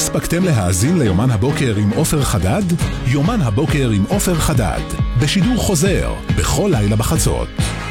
הספקתם להאזין ליומן הבוקר עם עופר חדד? יומן הבוקר עם עופר חדד, בשידור חוזר, בכל לילה בחצות.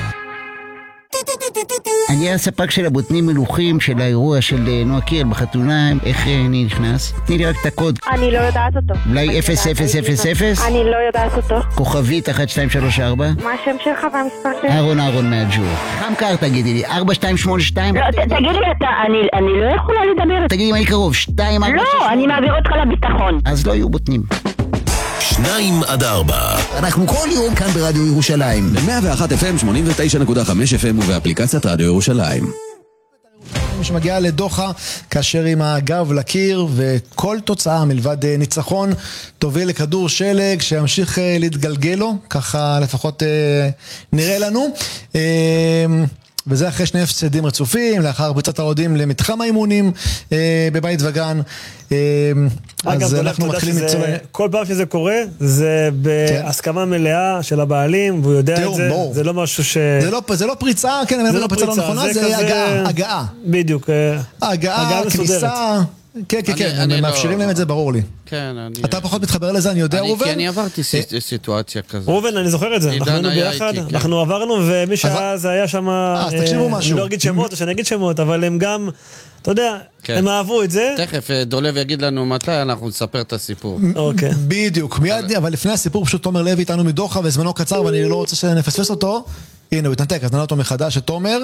אני הספק של הבוטנים מלוכים של האירוע של נועה קירל בחתונה. איך אני נכנס? תני לי רק את הקוד. אני לא יודעת אותו. אולי 0000? אני לא יודעת אותו. כוכבית 1234? מה השם שלך והמספר שלך? אהרון מהג'ור. חם קר תגידי לי, 4282? לא, תגידי לי אתה, אני לא יכולה לדבר. תגידי מה אני קרוב, 2 4 לא, אני מעביר אותך לביטחון. אז לא יהיו בוטנים. 2-4 אנחנו כל יום כאן ברדיו ירושלים. ב-101 FM, 89.5 FM ובאפליקציית רדיו ירושלים. שמגיעה לדוחה כאשר עם הגב לקיר, וכל תוצאה מלבד ניצחון תוביל לכדור שלג שימשיך להתגלגל לו, ככה לפחות נראה לנו. וזה אחרי 2 הפסדים רצופים, לאחר פריצת האוהדים למתחם האימונים בבית וגן. אז אנחנו מתחילים כל פעם שזה קורה, זה בהסכמה מלאה של הבעלים, והוא יודע את זה, זה לא משהו ש... זה לא פריצה, כן, זה לא פריצה לא נכונה, זה הגעה. בדיוק. הגעה, כניסה... כן, הם מאפשרים להם את זה, ברור לי. אתה פחות מתחבר לזה, אני יודע, ראובן? כי אני עברתי סיטואציה כזאת. ראובן, אני זוכר את זה, אנחנו היינו ביחד, אנחנו עברנו, ומי שאז היה שם... אז תקשיבו משהו. אני לא אגיד שמות, או שאני אגיד שמות, אבל הם גם, אתה יודע, הם אהבו את זה. תכף, דולב יגיד לנו מתי, אנחנו נספר את הסיפור. אוקיי. בדיוק, מיד, אבל לפני הסיפור, פשוט תומר לוי איתנו מדוחה, וזמנו קצר, ואני לא רוצה שנפספס אותו. הנה, הוא התנתק, אז נעלה אותו מחדש, את תומר.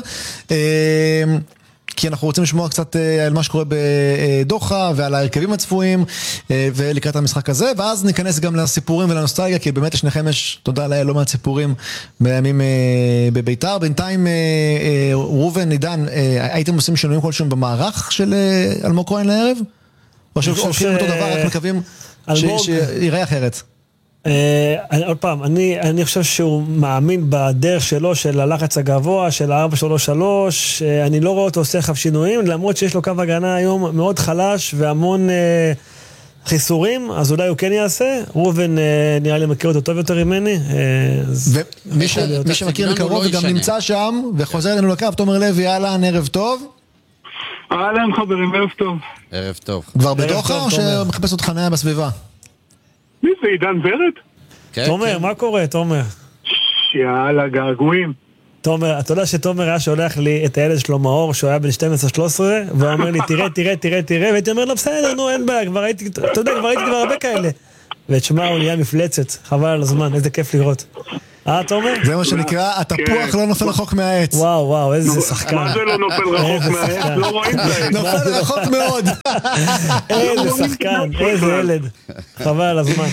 כי אנחנו רוצים לשמוע קצת על מה שקורה בדוחה ועל ההרכבים הצפויים ולקראת המשחק הזה, ואז ניכנס גם לסיפורים ולנוסטלגיה, כי באמת לשניכם יש, תודה לאל, לא מעט סיפורים בימים בביתר. בינתיים ראובן, עידן, הייתם עושים שינויים כלשהם במערך של אלמוג כהן לערב? או שהולכים אותו דבר, רק מקווים שיראה אחרת? עוד פעם, אני חושב שהוא מאמין בדרך שלו, של הלחץ הגבוה, של ה-4-3-3, אני לא רואה אותו עושה חף שינויים, למרות שיש לו קו הגנה היום מאוד חלש והמון חיסורים, אז אולי הוא כן יעשה. ראובן נראה לי מכיר אותו טוב יותר ממני. ומי שמכיר מקרוב וגם נמצא שם וחוזר אלינו לקו, תומר לוי, אהלן, ערב טוב. אהלן חברים, ערב טוב. ערב טוב. כבר בדוחה או שמחפש עוד חניה בסביבה? מי זה, עידן ורד? תומר, מה קורה, תומר? יאללה, געגועים. תומר, אתה יודע שתומר היה שולח לי את הילד שלו מאור, שהוא היה בן 12-13, והוא אומר לי, תראה, והייתי אומר לו, בסדר, נו, אין בעיה, כבר ראיתי, אתה יודע, כבר ראיתי הרבה כאלה. ותשמע, הוא נהיה מפלצת, חבל על הזמן, איזה כיף לראות. תומר? זה מה שנקרא, התפוח לא נופל רחוק מהעץ. וואו, איזה שחקן. מה זה לא נופל רחוק מהעץ? לא רואים את העץ. נופל רחוק מאוד. איזה שחקן, איזה ילד. חבל על הזמן.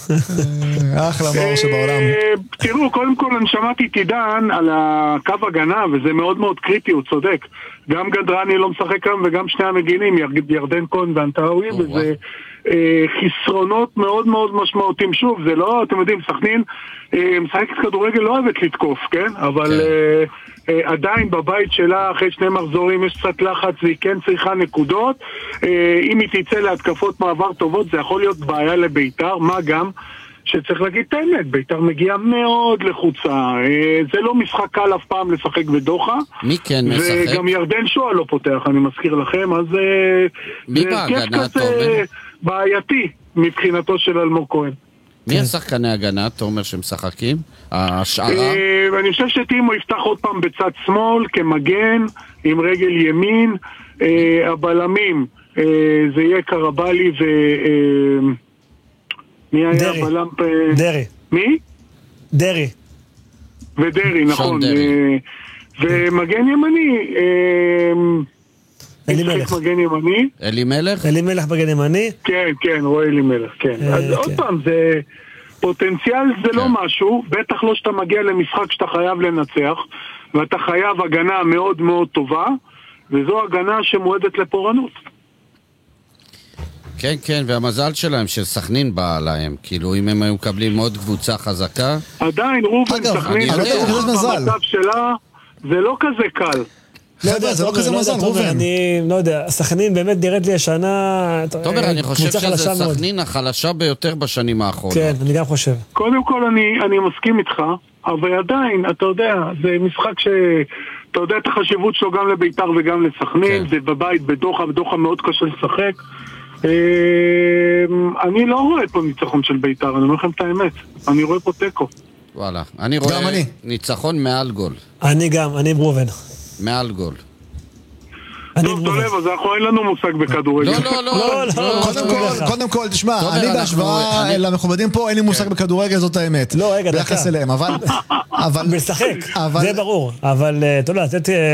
אחלה מאור שבעולם. תראו, קודם כל אני שמעתי את עידן על הקו הגנה, וזה מאוד מאוד קריטי, הוא צודק. גם גדרני לא משחק כאן, וגם שני המגינים, ירדן כהן ואנטאווי, וזה... חסרונות מאוד מאוד משמעותיים. שוב, זה לא, אתם יודעים, סכנין משחקת כדורגל לא אוהבת לתקוף, כן? אבל עדיין בבית שלה אחרי 2 מחזורים יש קצת לחץ והיא כן צריכה נקודות. אם היא תצא להתקפות מעבר טובות זה יכול להיות בעיה לביתר, מה גם שצריך להגיד את האמת, ביתר מגיעה מאוד לחוצה, זה לא משחק קל אף פעם לשחק בדוחה. מי כן משחק? וגם ירדן שואה לא פותח, אני מזכיר לכם, אז מי בהגנה טוב? בעייתי מבחינתו של אלמוג כהן. מי השחקני הגנה, אתה אומר שמשחקים? השערה? אני חושב שטימו יפתח עוד פעם בצד שמאל כמגן עם רגל ימין. הבלמים זה יהיה קרבלי ו... מי היה הבלם? דרי. מי? דרי. ודרי, נכון. ומגן ימני... אלי מלך. אלי מלך בגן ימני? כן, רואה אלי מלך, כן. אז עוד פעם, זה פוטנציאל, זה לא משהו, בטח לא שאתה מגיע למשחק שאתה חייב לנצח, ואתה חייב הגנה מאוד מאוד טובה, וזו הגנה שמועדת לפורענות. כן, והמזל שלהם שסכנין באה להם, כאילו אם הם היו מקבלים עוד קבוצה חזקה. עדיין, רובן, סכנין, במצב שלה, זה לא כזה קל. זה לא כזה מזל, ראובן. אני לא יודע, סכנין באמת נראית לי השנה... תומר, אני חושב שזה סכנין החלשה ביותר בשנים האחרונות. כן, אני גם חושב. קודם כל אני מסכים איתך, אבל עדיין, אתה יודע, זה משחק אתה יודע את החשיבות שלו גם לביתר וגם לסכנין, זה בבית בדוחה מאוד קשה לשחק, אני לא רואה פה ניצחון של ביתר, אני אומר לכם את האמת. אני רואה פה טקו. וואלה, אני רואה ניצחון מעל גול. אני גם, אני ברובן. מעל גול. טוב, תולב, אז אנחנו אין לנו מושג בכדורגל. לא. קודם כל, תשמע, אני בהשוואה למכובדים פה, אין לי מושג בכדורגל, זאת האמת. לא, רגע, דקה. ביחס אליהם, אבל... משחק, זה ברור. אבל, אתה יודע,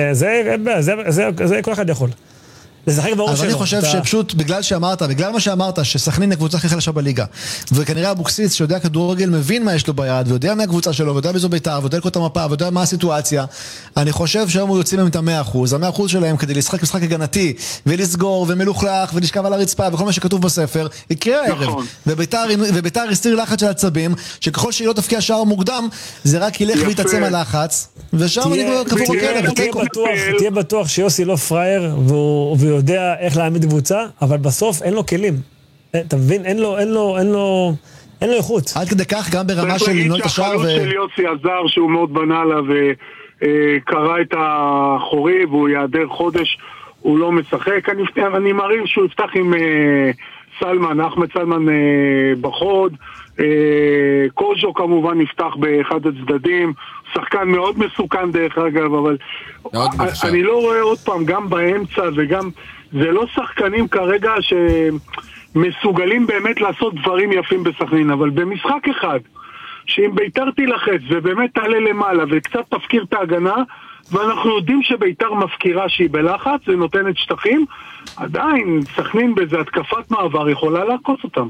זה כל אחד יכול. לשחק ברור שלו. אז אני חושב שפשוט בגלל מה שאמרת, שסכנין הקבוצה הכי חלשה בליגה, וכנראה אבוקסיס שיודע כדורגל מבין מה יש לו ביד, ויודע מה הקבוצה שלו, ויודע באיזו ביתר, ויודע לקרוא את המפה, ויודע מה הסיטואציה, אני חושב שהיום הוא יוצאים להם את ה-100%, שלהם כדי לשחק משחק הגנתי, ולסגור, ומלוכלך, ולשכב על הרצפה, וכל מה שכתוב בספר, יקרה הערב. וביתר הסתיר לחץ של עצבים, שככל שהיא לא תפקיע שער מוקדם, זה רק ילך ויתעצם הלחץ, ושם אני כבור תהיה בטוח שיוסי לא פראייר, והוא יודע איך להעמיד קבוצה, אבל בסוף אין לו כלים. אתה מבין? אין לו איכות. עד כדי כך גם ברמה של לנעול את השער. החלוץ של יוסי עזר שהוא מאוד בנה לה וקרא את החורי והוא יעדר חודש, הוא לא משחק. אני מעריך שהוא יפתח עם סלמן, אחמד סלמן בחוד, קוז'ו כמובן נפתח באחד הצדדים, שחקן מאוד מסוכן דרך אגב, אבל אני לא רואה עוד פעם, גם באמצע וגם, זה לא שחקנים כרגע שמסוגלים באמת לעשות דברים יפים בסכנין, אבל במשחק אחד, שאם ביתר תילחץ ובאמת תעלה למעלה וקצת תפקיר את ההגנה, ואנחנו יודעים שביתר מפקירה שהיא בלחץ ונותנת שטחים, עדיין סכנין באיזה התקפת מעבר יכולה לעקוץ אותם.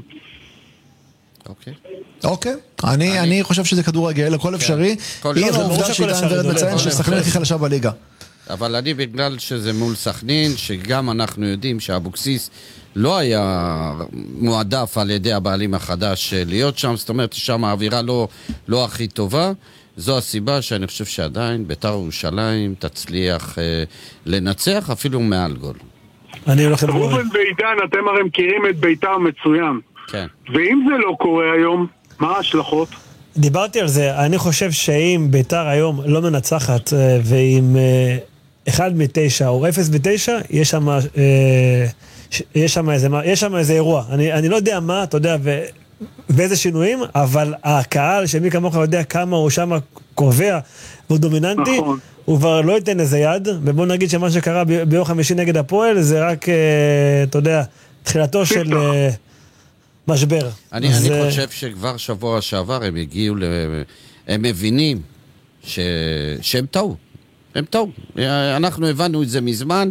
אוקיי. אני חושב שזה כדורגל, הכל אפשרי. היא העובדה שאיתן ורד מציין שסכנין הכי חלשה בליגה. אבל אני בגלל שזה מול סכנין, שגם אנחנו יודעים שאבוקסיס לא היה מועדף על ידי הבעלים החדש להיות שם, זאת אומרת שם האווירה לא הכי טובה, זו הסיבה שאני חושב שעדיין ביתר ירושלים תצליח לנצח אפילו מעל גול. רובן ועידן, אתם הרי מכירים את ביתר מצוין. כן. ואם זה לא קורה היום, מה ההשלכות? דיברתי על זה, אני חושב שאם ביתר היום לא מנצחת ועם 1 מ-9 או 0 ב-9, יש שם איזה אירוע. אני לא יודע מה, אתה יודע, ואיזה שינויים, אבל הקהל שמי כמוך יודע כמה הוא שם קובע והוא דומיננטי, נכון. הוא כבר לא ייתן איזה יד, ובוא נגיד שמה שקרה ביום חמישי נגד הפועל, זה רק, אתה יודע, תחילתו של משבר. אני חושב שכבר שבוע שעבר הם הגיעו, הם מבינים שהם טעו. הם טעו. אנחנו הבנו את זה מזמן,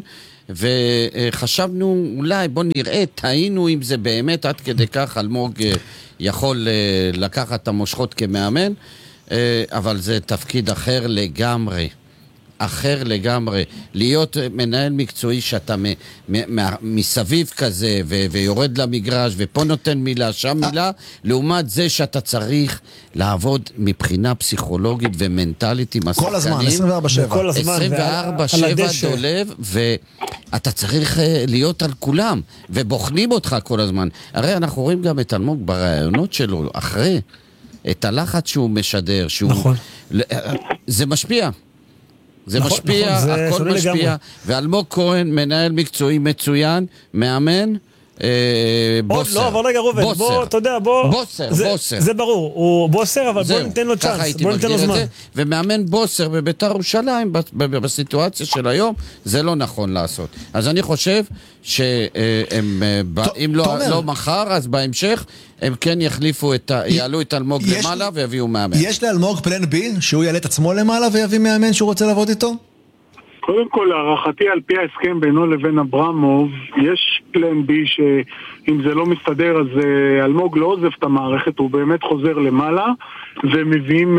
וחשבנו אולי בוא נראה, טעינו אם זה באמת עד כדי כך אלמוג יכול לקחת את המושכות כמאמן, אבל זה תפקיד אחר לגמרי. אחר לגמרי. להיות מנהל מקצועי שאתה מסביב כזה ויורד למגרש ופה נותן מילה, שם מילה, לעומת זה שאתה צריך לעבוד מבחינה פסיכולוגית ומנטלית עם השחקנים. כל הזמן, 24/7 דולב, ואתה צריך להיות על כולם, ובוחנים אותך כל הזמן. הרי אנחנו רואים גם את אלמוג ברעיונות שלו, אחרי, את הלחץ שהוא משדר, נכון. זה משפיע. זה משפיע, הכל משפיע, ואלמוג כהן מנהל מקצועי מצוין, מאמן, בוסר. לא, אבל רגע רובן, בוא, אתה יודע, בוא... בוסר. זה ברור, הוא בוסר, אבל בוא ניתן לו צ'אנס, בוא ניתן לו זמן. ומאמן בוסר בביתר ירושלים, בסיטואציה של היום, זה לא נכון לעשות. אז אני חושב שהם, אם לא מחר, אז בהמשך, הם כן יעלו את אלמוג למעלה ויביאו מאמן. יש לאלמוג פלן בי, שהוא יעלה את עצמו למעלה ויביא מאמן שהוא רוצה לעבוד איתו? קודם כל, הערכתי על פי ההסכם בינו לבין אברמוב, יש פלן בי שאם זה לא מסתדר, אז אלמוג לא עוזב את המערכת, הוא באמת חוזר למעלה, ומביאים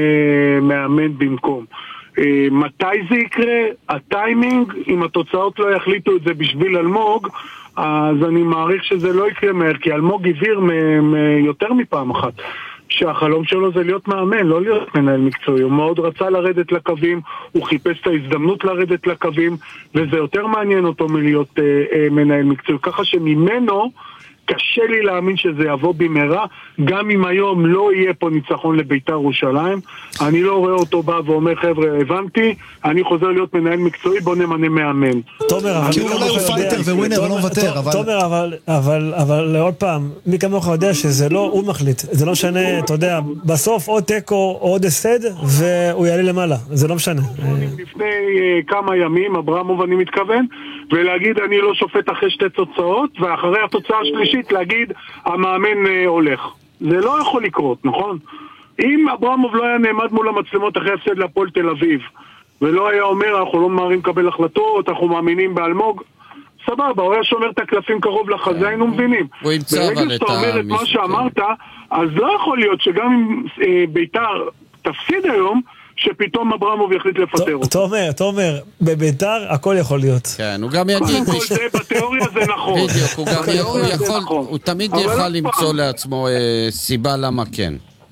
מאמן במקום. מתי זה יקרה? הטיימינג, אם התוצאות לא יחליטו את זה בשביל אלמוג, אז אני מעריך שזה לא יקרה מהר, כי אלמוג הבהיר יותר מפעם אחת. שהחלום שלו זה להיות מאמן, לא להיות מנהל מקצועי. הוא מאוד רצה לרדת לקווים, הוא חיפש את ההזדמנות לרדת לקווים, וזה יותר מעניין אותו מלהיות מנהל מקצועי. ככה שממנו קשה לי להאמין שזה יבוא במהרה, גם אם היום לא יהיה פה ניצחון לביתר ירושלים. אני לא רואה אותו בא ואומר, חבר'ה, הבנתי, אני חוזר להיות מנהל מקצועי, בוא נמנה מאמן. תומר, כי אולי הוא פייטר ווינר ולא מוותר, תומר, אבל עוד פעם, מי כמוך יודע שזה לא הוא מחליט, זה לא משנה, אתה יודע, בסוף עוד טקו או עוד הסד והוא יעלה למעלה, זה לא משנה. לפני כמה ימים, אברמוב אני מתכוון, ולהגיד אני לא שופט אחרי שתי תוצאות, ואחרי התוצאה השלישית להגיד המאמן הולך. זה לא יכול לקרות, נכון? אם אברמוב לא היה נעמד מול המצלמות אחרי הפסד להפועל תל אביב, ולא היה אומר אנחנו לא ממהרים לקבל החלטות, אנחנו מאמינים באלמוג, סבבה, הוא היה שומר את הקלפים קרוב לחזה, היינו מבינים. ברגע שאתה אומר את מה שאמרת, אז לא יכול להיות שגם אם ביתר תפסיד היום, שפתאום אברמוב יחליט לפטר אותו. תומר, בביתר הכל יכול להיות. כן, הוא גם יגיד... בתיאוריה זה נכון. בדיוק, הוא תמיד יוכל למצוא לעצמו סיבה למה כן.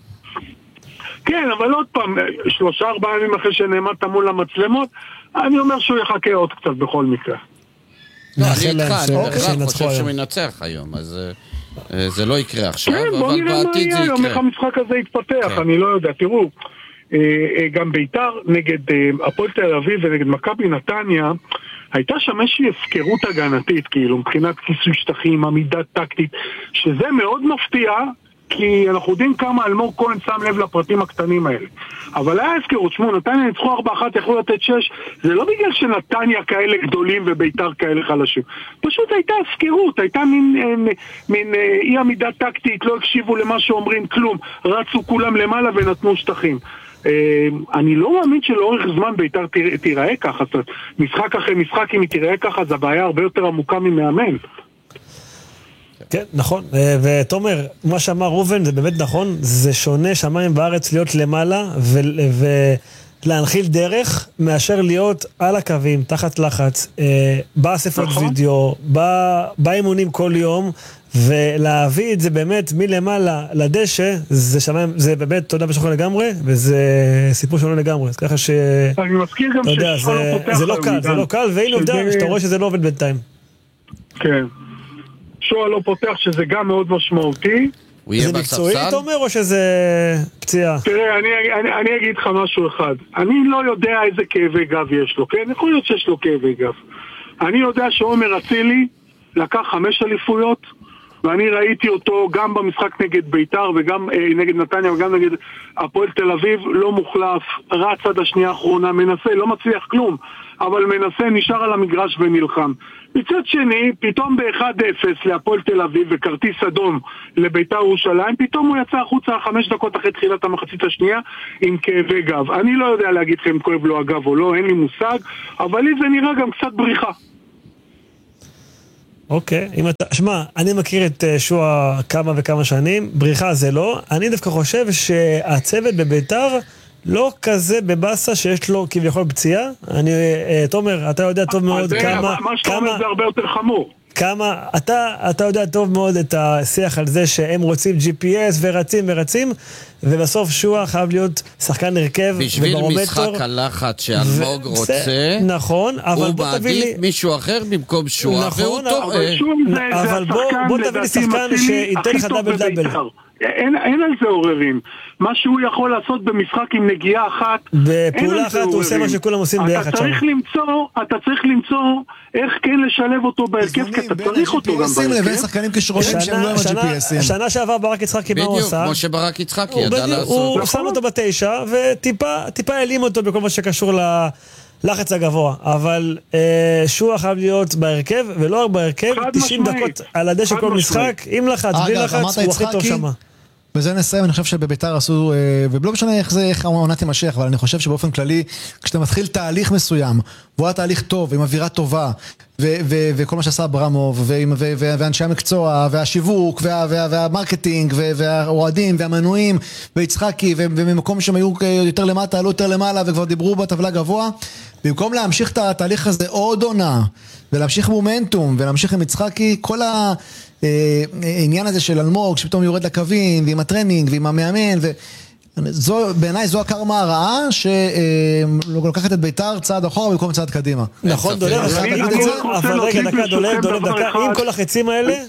כן, אבל עוד פעם, 3-4 ימים אחרי שנעמדת מול המצלמות, אני אומר שהוא יחכה עוד קצת בכל מקרה. לא, אני בכלל חושב שהוא ינצח היום, אז זה לא יקרה עכשיו, אבל בעתיד זה יקרה. היום איך המשחק הזה יתפתח, אני לא יודע, תראו, גם ביתר נגד הפועל תל אביב ונגד מכבי נתניה, הייתה שם איזושהי הפקרות הגנתית, כאילו, מבחינת כיסוי שטחים, עמידה טקטית, שזה מאוד מפתיע, כי אנחנו יודעים כמה אלמוג כהן שם לב לפרטים הקטנים האלה. אבל היה הפקרות, שמו, נתניה ניצחו 4-1, יכלו לתת 6, זה לא בגלל שנתניה כאלה גדולים וביתר כאלה חלשים. פשוט הייתה הפקרות, הייתה מין אי עמידה טקטית, לא הקשיבו למה שאומרים כלום, רצו כולם למעלה ונתנו שטחים. אני לא מאמין שלאורך זמן ביתר תיראה ככה, משחק אחרי משחק אם היא תיראה ככה, זה הבעיה הרבה יותר עמוקה ממאמן. כן, נכון, ותומר, מה שאמר רובן זה באמת נכון, זה שונה שמיים בארץ להיות למעלה ולהנחיל דרך מאשר להיות על הקווים, תחת לחץ, באספות וידאו, באימונים כל יום, ולהביא את זה באמת מלמעלה לדשא, זה שמיים, זה באמת תודה בשחור לגמרי, וזה סיפור שונה לגמרי, אז ככה ש... אני מזכיר גם זה לא קל, זה לא קל, והנה עובדה שאתה רואה שזה לא עובד בינתיים. כן. שואה לא פותח שזה גם מאוד משמעותי. זה מקצועי, אתה אומר, או שזה פציעה? תראה, אני אגיד לך משהו אחד. אני לא יודע איזה כאבי גב יש לו, כן? יכול להיות שיש לו כאבי גב. אני יודע שעומר אצילי לקח 5 אליפויות, ואני ראיתי אותו גם במשחק נגד ביתר וגם נגד נתניה וגם נגד הפועל תל אביב, לא מוחלף, רץ עד השנייה האחרונה, מנסה, לא מצליח כלום, אבל מנסה, נשאר על המגרש ונלחם. מצד שני, פתאום ב-1-0 להפועל תל אביב וכרטיס אדום לביתר ירושלים, פתאום הוא יצא החוצה 5 דקות אחרי תחילת המחצית השנייה עם כאבי גב. אני לא יודע להגיד לכם אם כואב לו הגב או לא, אין לי מושג, אבל לי זה נראה גם קצת בריחה. אוקיי, שמע, אני מכיר את שואה כמה וכמה שנים, בריחה זה לא, אני דווקא חושב שהצוות בביתר לא כזה בבאסה שיש לו כביכול פציעה. תומר, אתה יודע טוב מאוד כמה... מה שאתה אומר זה הרבה יותר חמור. כמה, אתה יודע טוב מאוד את השיח על זה שהם רוצים GPS ורצים, ובסוף שואה חייב להיות שחקן הרכב בשביל משחק הלחץ שאלמוג רוצה, נכון, אבל בוא תביא לי מישהו אחר במקום שואה, נכון, אבל בוא תביא לי שחקן שייתן לך דאבל. אין על זה עוררים. מה שהוא יכול לעשות במשחק עם נגיעה אחת, בפעולה אחת הוא עושה מה שכולם עושים ביחד. אתה צריך למצוא איך כן לשלב אותו בהרכב, כי אתה צריך אותו גם בהרכב. לבין שחקנים כשרונים שהם לא עם ה-GPSים. שנה שעבר ברק יצחקי מה הוא עשה? בדיוק, כמו שברק יצחקי ידע לעשות. הוא שם אותו ב9 וטיפה העלים אותו בכל מה שקשור לחץ הגבוה, אבל שואה חייב להיות בהרכב, ולא רק בהרכב, 90 דקות על הדשא כל משחק, עם לחץ, בלי לחץ, הוא הכי טוב שמה. וזה נסיים, אני חושב שבביתר עשו, ולא משנה איך העונה תימשך, אבל אני חושב שבאופן כללי, כשאתה מתחיל תהליך מסוים, והוא היה תהליך טוב, עם אווירה טובה, וכל מה שעשה אברמוב, ואנשי המקצוע, והשיווק, והמרקטינג, והאוהדים, והמנויים, ויצחקי, וממקום שהם היו יותר למטה, עלו יותר למעלה, וכבר דיברו בטבלה גבוה, במקום להמשיך את התהליך הזה עוד עונה, ולהמשיך מומנטום, ולהמשיך עם יצחקי, כל העניין הזה של אלמוג, שפתאום יורד לקווים, ועם הטרנינג, ועם המאמן, בעיניי זו הקרמה הרעה, שלוקחת את ביתר צעד אחורה, במקום צעד קדימה. נכון, דולב, אבל רגע, דקה, דולב, עם כל החצים האלה,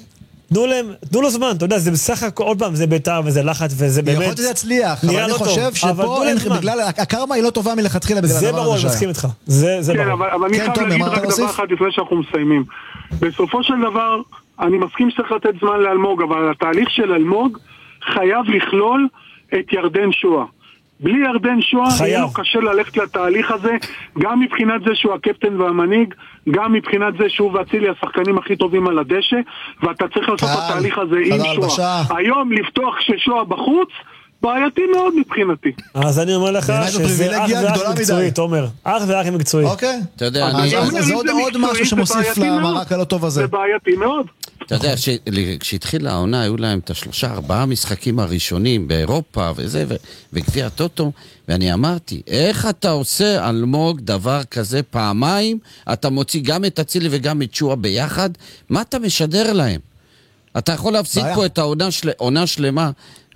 תנו לו זמן, אתה יודע, זה בסך הכל, עוד פעם, זה ביתר וזה לחץ וזה באמת... יכול להיות שזה יצליח, אבל אני חושב שפה בגלל, הקרמה היא לא טובה מלכתחילה בגלל זה ברור, אני מסכים איתך, זה ברור. כן, אבל אני חייב להגיד רק דבר אחד לפני שאנחנו מסיימים. בסופו של דבר, אני מסכים שצריך לתת זמן לאלמוג, אבל התהליך של אלמוג חייב לכלול את ירדן שואה. בלי ירדן שואה, יהיה לו קשה ללכת לתהליך הזה, גם מבחינת זה שהוא הקפטן והמנהיג, גם מבחינת זה שהוא ואצילי השחקנים הכי טובים על הדשא, ואתה צריך לעשות את התהליך הזה עם שואה. היום לפתוח כששואה בחוץ, בעייתי מאוד מבחינתי. אז אני אומר לך שזה אך ואך מקצועי, תומר. אך ואך מקצועי. אוקיי. אתה יודע, זה עוד משהו שמוסיף למרק הלא טוב הזה. זה בעייתי מאוד. אתה יודע, כשהתחילה העונה, היו להם את 3-4 משחקים הראשונים באירופה וזה, וגביע הטוטו, ואני אמרתי, איך אתה עושה אלמוג דבר כזה פעמיים? אתה מוציא גם את אצילי וגם את שואה ביחד? מה אתה משדר להם? אתה יכול להפסיד פה את העונה שלמה,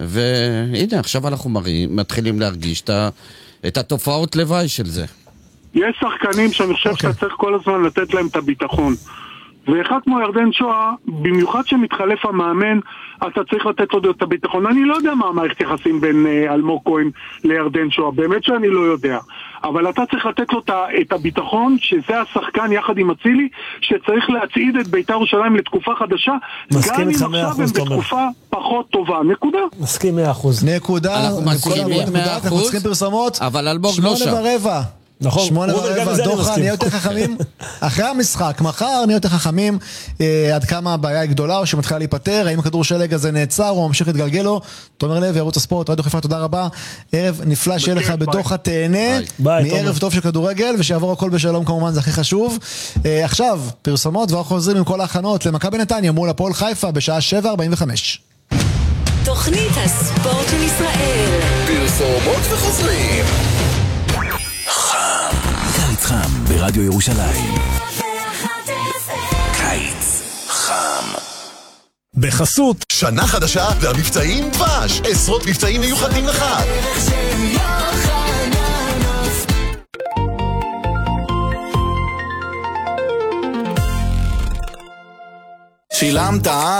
והנה, עכשיו אנחנו מתחילים להרגיש את התופעות לוואי של זה. יש שחקנים שאני חושב שאתה צריך כל הזמן לתת להם את הביטחון. ואחד כמו ירדן שואה, במיוחד שמתחלף המאמן, אתה צריך לתת לו את הביטחון. אני לא יודע מה המערכת יחסים בין אלמוג כהן לירדן שואה, באמת שאני לא יודע. אבל אתה צריך לתת לו את הביטחון, שזה השחקן יחד עם אצילי, שצריך להצעיד את בית"ר ירושלים לתקופה חדשה, גם אם עכשיו הם בתקופה פחות טובה. נקודה. מסכים 100%. נקודה. אנחנו מסכימים 100%. אנחנו צריכים פרסומות. אבל אלמוג לא שם. 8:15. נכון, 8:15, דוחה, נהיה יותר חכמים אחרי המשחק, מחר נהיה יותר חכמים עד כמה הבעיה היא גדולה או שמתחילה להיפטר, האם הכדור שלג הזה נעצר או ממשיך להתגלגל לו. תומר לוי, ערוץ הספורט, רדיו חיפה, תודה רבה, ערב נפלא שיהיה לך בדוחה, תהנה מערב טוב של כדורגל ושיעבור הכל בשלום כמובן, זה הכי חשוב. עכשיו פרסומות ואנחנו חוזרים עם כל ההכנות למכבי נתניה מול הפועל חיפה בשעה 7:45. תוכנית הספורט של ישראל, פרסומות וחוזרים. קיץ חם ברדיו ירושלים. קיץ חם. בחסות שנה חדשה והמבצעים דבש, עשרות מבצעים מיוחדים לך. שילמת